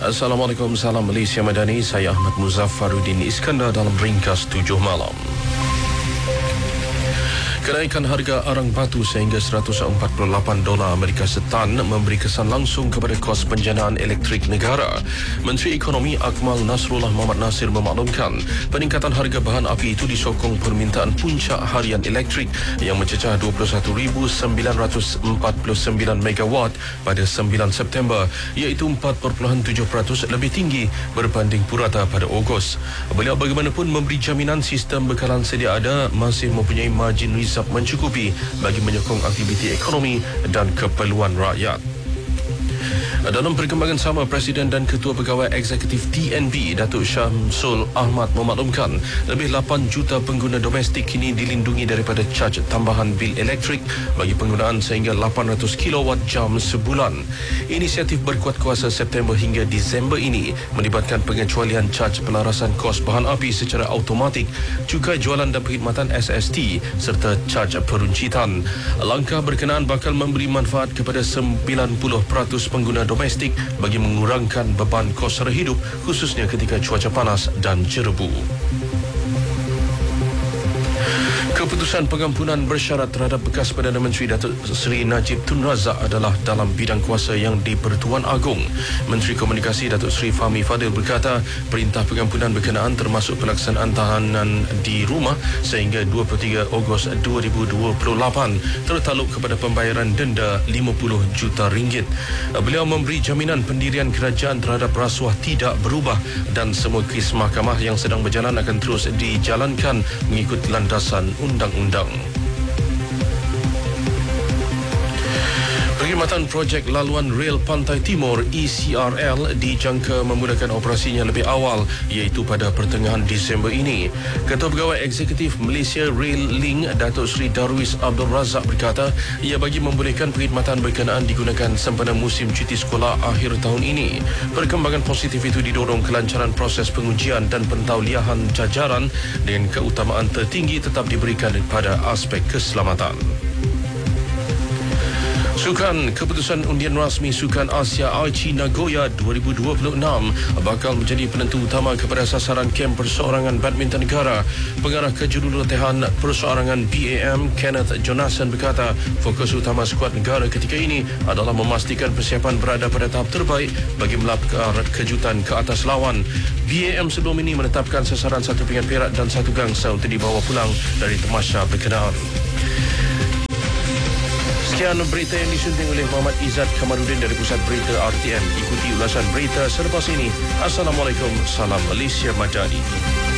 Assalamualaikum, salam Malaysia Madani. Saya Ahmad Muzaffaruddin Iskandar dalam ringkas 7 malam. Kenaikan harga arang batu sehingga $148 Amerika setan memberi kesan langsung kepada kos penjanaan elektrik negara. Menteri Ekonomi Akmal Nasrullah Mohamad Nasir memaklumkan peningkatan harga bahan api itu disokong permintaan puncak harian elektrik yang mencecah 21,949 megawatt pada 9 September iaitu 4.7% lebih tinggi berbanding purata pada Ogos. Beliau bagaimanapun memberi jaminan sistem bekalan sedia ada masih mempunyai margin reserve mencukupi bagi menyokong aktiviti ekonomi dan keperluan rakyat. Dalam perkembangan sama, Presiden dan Ketua Pegawai Eksekutif TNB, Datuk Syamsul Ahmad memaklumkan lebih 8 juta pengguna domestik kini dilindungi daripada caj tambahan bil elektrik bagi penggunaan sehingga 800 kWh sebulan. Inisiatif berkuat kuasa September hingga Disember ini melibatkan pengecualian caj pelarasan kos bahan api secara automatik, cukai jualan dan perkhidmatan SST serta caj peruncitan. Langkah berkenaan bakal memberi manfaat kepada 90% pengguna domestik bagi mengurangkan beban kos sara hidup khususnya ketika cuaca panas dan jerebu. Keputusan pengampunan bersyarat terhadap bekas Perdana Menteri Datuk Seri Najib Tun Razak adalah dalam bidang kuasa yang di-Pertuan Agong. Menteri Komunikasi Datuk Seri Fahmi Fadil berkata, perintah pengampunan berkenaan termasuk pelaksanaan tahanan di rumah sehingga 23 Ogos 2028 tertakluk kepada pembayaran denda RM50 juta. Beliau memberi jaminan pendirian kerajaan terhadap rasuah tidak berubah dan semua kes mahkamah yang sedang berjalan akan terus dijalankan mengikut landasan undang-undang. Perkhidmatan projek laluan rel Pantai Timur ECRL dijangka memulakan operasinya lebih awal iaitu pada pertengahan Disember ini. Ketua Pegawai Eksekutif Malaysia Rail Link Datuk Seri Darwis Abdul Razak berkata ia bagi membolehkan perkhidmatan berkenaan digunakan sempena musim cuti sekolah akhir tahun ini. Perkembangan positif itu didorong kelancaran proses pengujian dan pentauliahan jajaran dengan keutamaan tertinggi tetap diberikan pada aspek keselamatan. Sukan, keputusan undian rasmi Sukan Asia Aichi Nagoya 2026 bakal menjadi penentu utama kepada sasaran kem perseorangan badminton negara. Pengarah Kejurulatihan Perseorangan BAM Kenneth Jonathan berkata fokus utama skuad negara ketika ini adalah memastikan persiapan berada pada tahap terbaik bagi melakar kejutan ke atas lawan. BAM sebelum ini menetapkan sasaran 1 pingat perak dan 1 gangsa untuk dibawa pulang dari tamasya berkenaan. Sekian berita yang disunting oleh Muhammad Izzat Kamarudin dari Pusat Berita RTM. Ikuti ulasan berita selepas ini. Assalamualaikum, salam Malaysia Madani.